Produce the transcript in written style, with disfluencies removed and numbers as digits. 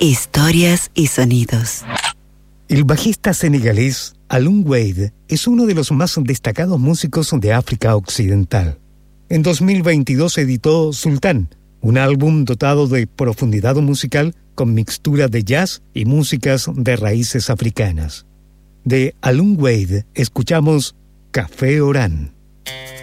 Historias y sonidos. El bajista senegalés Alun Wade es uno de los más destacados músicos de África Occidental. En 2022 editó Sultán, un álbum dotado de profundidad musical con mixtura de jazz y músicas de raíces africanas. De Alun Wade escuchamos Café Oran.